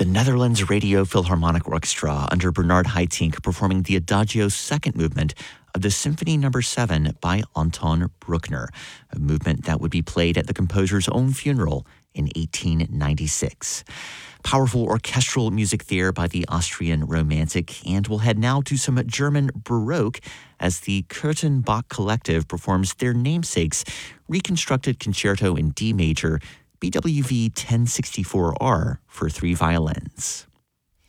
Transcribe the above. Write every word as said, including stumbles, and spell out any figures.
Netherlands Radio Philharmonic Orchestra under Bernard Haitink performing the Adagio second movement of the Symphony Number seven by Anton Bruckner, a movement that would be played at the composer's own funeral in eighteen ninety-six. Powerful orchestral music there by the Austrian Romantic, and we'll head now to some German Baroque as the Curtin Bach Collective performs their namesake's reconstructed concerto in D major, B W V ten sixty-four R for three violins.